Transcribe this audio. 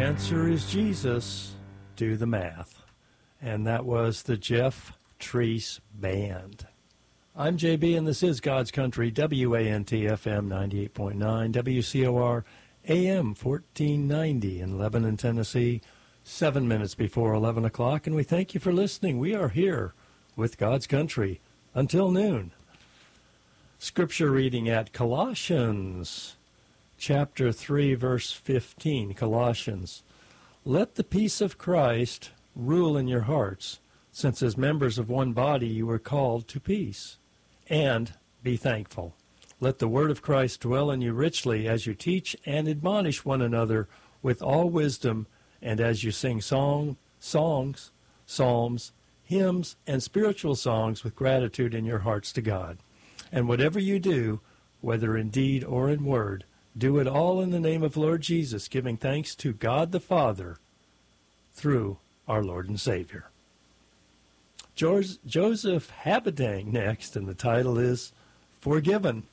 answer is Jesus. Do the math. And that was the Jeff Treese Band. I'm JB, and this is God's Country, WANT FM 98.9, WCOR AM 1490 in Lebanon, Tennessee, 7 minutes before 11 o'clock, and we thank you for listening. We are here with God's Country until noon. Scripture reading at Colossians chapter 3, verse 15. Colossians, let the peace of Christ rule in your hearts, since as members of one body you were called to peace. And be thankful. Let the word of Christ dwell in you richly as you teach and admonish one another with all wisdom, and as you sing songs, psalms, hymns, and spiritual songs with gratitude in your hearts to God. And whatever you do, whether in deed or in word, do it all in the name of Lord Jesus, giving thanks to God the Father through our Lord and Savior. Joseph Habadang next, and the title is Forgiven.